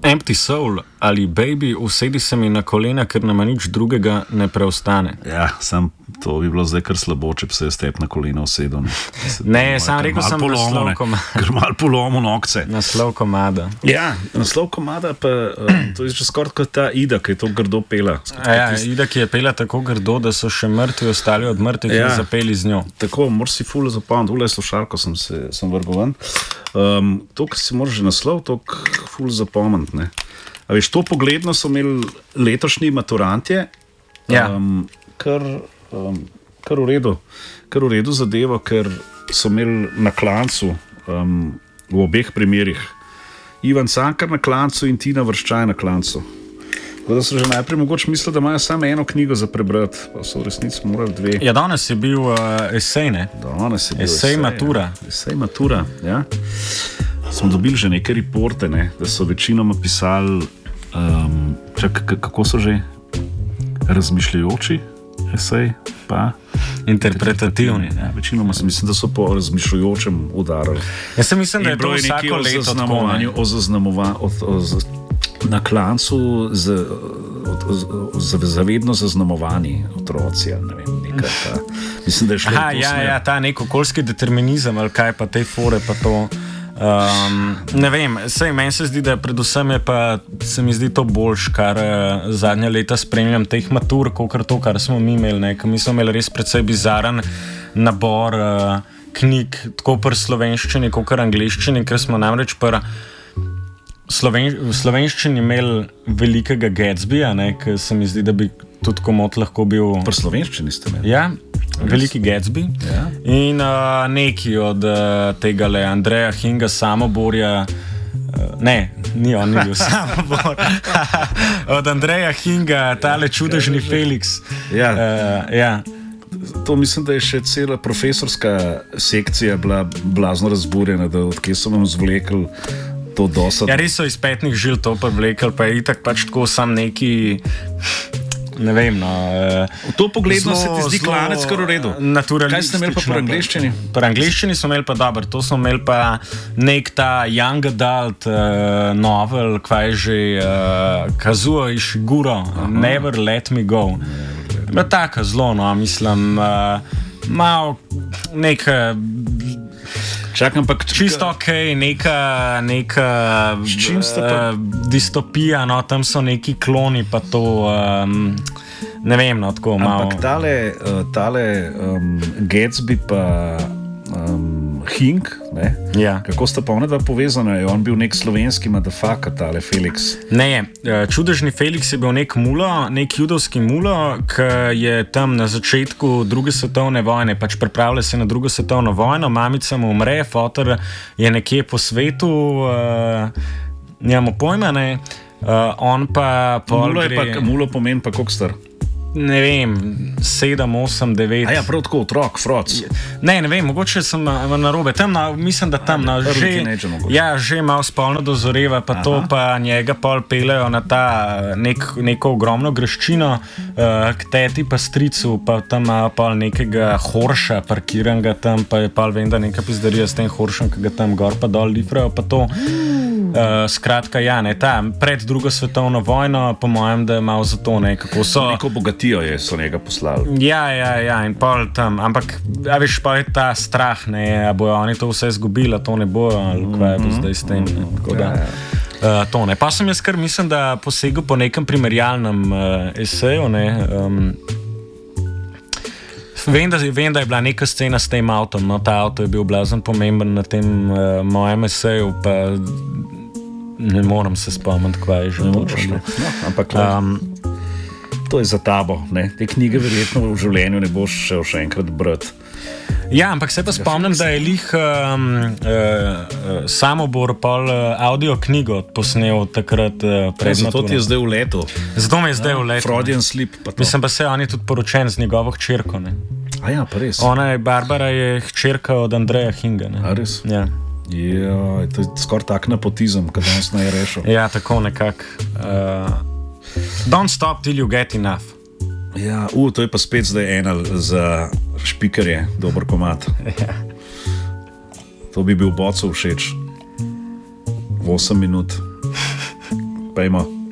Empty Soul ali Baby, usedi se mi na kolena, ker nama nič drugega ne preostane. Ja, sam to bi bilo zdaj kar slabo, če bi se jaz tep na kolena usedel. Ne, sam rekel sem naslov komada. Ker mal polomo nokce. Naslov komada. Ja, naslov komada pa, to je že skoraj kot ta Ida, ki je to grdo pela. Ida, ki je pela tako grdo, da so še mrtvi ostali od mrtvih in zapeli z njo. Tako, moraš si ful zapomniti, ule slušalko sem vrgel ven. To, ki si moraš že naslov, to ful zapomniti. A veš, to pogledno so imeli letošnji maturantje, kar v redu zadevo, ker so imeli na klancu v obeh primerih. Ivan Cankar na klancu in Tina Vrščaj na klancu. Tako da so že najprej mogoče mislili, da imajo samo eno knjigo za prebrati, pa so v resnici morali dve. Ja, danes je bil esej, ne? Danes je bil esej matura. Ja. Esej matura, ja. Smo dobili že neke reporte, ne, da so večinoma pisali, kako so že, razmišljajoči esej, pa interpretativni. Ja, večinoma mislim, da so po razmišljajočem udarali. Jaz se mislim, da je to vsako leto o zaznamovanju, na klancu zavedno zaznamovani otroci, ali ne vem, nekaj ta. Mislim, da je šlo v to smer. Ja, ta nek okoljski determinizem, ali kaj pa te fore, pa to. Ne vem, meni se zdi, da predvsem je pa, se mi zdi to boljš, kar zadnja leta spremljam teh matur, kakor to, kar smo mi imeli, ne? Mi smo imeli res precej bizaren nabor knjig, tako pri slovenščini, kakor angleščini, ker smo namreč v slovenščini imeli velikega Gatsbyja, ker se mi zdi, da bi tudi komot lahko bil... Pri slovenščini ste imeli? Ja. Veliki Gatsby in neki od tega le Andreja Hinga Samoborja, ni bil Samobor, od Andreja Hinga, tale čudežni Felix. Ja. To mislim, da je še cela profesorska sekcija bila blazno razburjena, da odkje so vam zvlekli to dosad. Ja, res so iz 5 žil to pa vlekli, pa je itak pač tako sam neki... Ne vem, no. V to pogledno se ti zdi klanec kar v redu. Kaj ste imeli pa po angleščini? Po angleščini smo imeli pa dobro, to smo imeli pa nek ta young adult novel, kvaj že Kazuo Ishiguro, Never Let Me Go. Taka zelo, no, mislim, malo neka... Čakam, pa čisto ok, neka distopija, no, tam so neki kloni, pa to, ne vem, no, tako malo. Ampak tale Gatsby pa Hing, ne? Ja. Kako sta pa onadva povezana? Je on bil nek slovenski motherfucker, tale Felix? Ne, čudežni Felix je bil nek judovski mulo, ki je tam na začetku druge svetovne vojne, pač pripravlja se na drugo svetovno vojno, mamica mu umre, fotor je nekje po svetu, nimamo pojma, ne, on pa... Mulo pomeni pa koliko star? Ne vem, 7, 8, 9. A ja, prav tako, otrok, froc. Ne vem, mogoče sem narobe. Mislim, da tam že malo spolno dozoreva, pa to pa njega pol pelejo na ta neko ogromno greščino k teti pa stricu, pa tam ima pol nekega horša parkiranga tam, pa je pol vem, da neka pizdarija s tem horšem, ki ga tam gor pa dol lifrajo, pa to. Skratka, ja, ne, pred drugo svetovno vojno, po mojem, da je malo za to, ne, kako so... Neko bogatijo so njega poslali. Ja, in pol tam, ampak, a veš, pa je ta strah, ne, a bojo oni to vse izgubili, a to ne bojo, ali kaj bo zdaj s tem, ne, tako da... To ne. Pa sem jaz kar mislim, da posegel po nekem primerjalnem eseju, ne, Vem, da je bila neka scena s tem avtom, no, ta avto je bil blazen pomemben na tem mojem eseju, pa ne moram se spomniti, kaj je že točno. Ampak to je za tabo, ne? Te knjige verjetno v življenju ne boš šel še enkrat brati. Ja, ampak se pa spomnim, da je lih Samobor pol audio knjigo posnel takrat pred maturo. Zato ti je zdaj v letu. Zato mi je zdaj v letu. Freudian slip pa to. Mislim pa se, on je tudi poročen z njegovo hčerko, ne. A ja, pa res. Barbara je hčerka od Andreja Hinga, ne. A res? Ja. Ja, to je skoraj tak nepotizem, kad danes ne je rešil. Ja, tako nekak. Don't stop till you get enough. Ja, to je pa spet zdaj ena za špikerje, dober komad. Ja. To bi bil Bocov všeč. 8 minut. Pejmo.